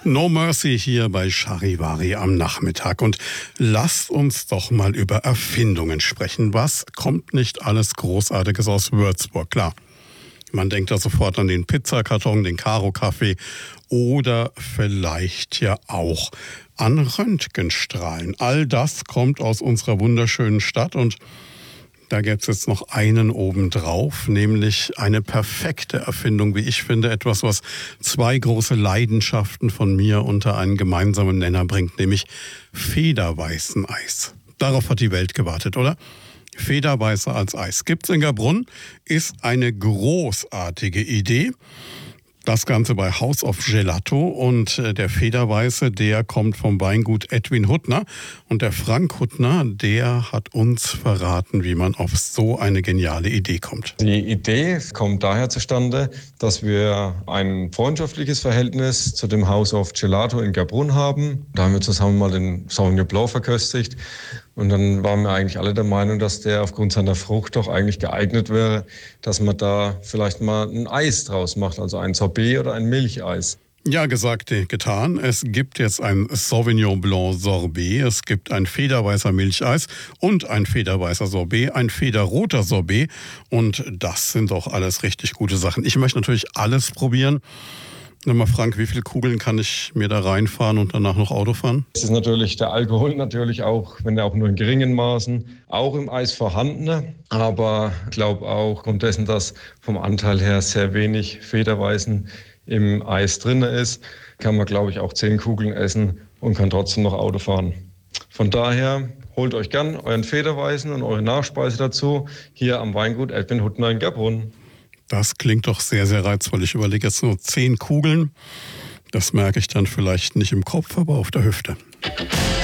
No Mercy hier bei Charivari am Nachmittag. Und lasst uns doch mal über Erfindungen sprechen. Was kommt nicht alles Großartiges aus Würzburg? Klar, man denkt da sofort an den Pizzakarton, den Karo-Kaffee oder vielleicht ja auch an Röntgenstrahlen. All das kommt aus unserer wunderschönen Stadt und da gäbe es jetzt noch einen obendrauf, nämlich eine perfekte Erfindung, wie ich finde. Etwas, was zwei große Leidenschaften von mir unter einen gemeinsamen Nenner bringt, nämlich Federweißeneis. Darauf hat die Welt gewartet, oder? Federweiße als Eis. Gibt's in Gabrunn, ist eine großartige Idee. Das Ganze bei House of Gelato und der Federweiße, der kommt vom Weingut Edwin Huttner. Und der Frank Huttner, der hat uns verraten, wie man auf so eine geniale Idee kommt. Die Idee kommt daher zustande, dass wir ein freundschaftliches Verhältnis zu dem House of Gelato in Gabrunn haben. Da haben wir zusammen mal den Sauvignon Blanc verköstigt. Und dann waren wir eigentlich alle der Meinung, dass der aufgrund seiner Frucht doch eigentlich geeignet wäre, dass man da vielleicht mal ein Eis draus macht, also ein Sorbet oder ein Milcheis. Ja, gesagt, getan. Es gibt jetzt ein Sauvignon Blanc Sorbet, es gibt ein federweißer Milcheis und ein federweißer Sorbet, ein federroter Sorbet. Und das sind doch alles richtig gute Sachen. Ich möchte natürlich alles probieren. Sag mal, Frank, wie viele Kugeln kann ich mir da reinfahren und danach noch Auto fahren? Es ist natürlich der Alkohol natürlich auch, wenn er auch nur in geringen Maßen, auch im Eis vorhanden. Aber ich glaube auch aufgrund dessen, dass vom Anteil her sehr wenig Federweißen im Eis drin ist, kann man, glaube ich, auch 10 Kugeln essen und kann trotzdem noch Auto fahren. Von daher holt euch gern euren Federweißen und eure Nachspeise dazu hier am Weingut Edwin Huttner in Gabrunn. Das klingt doch sehr, sehr reizvoll. Ich überlege jetzt nur 10 Kugeln. Das merke ich dann vielleicht nicht im Kopf, aber auf der Hüfte.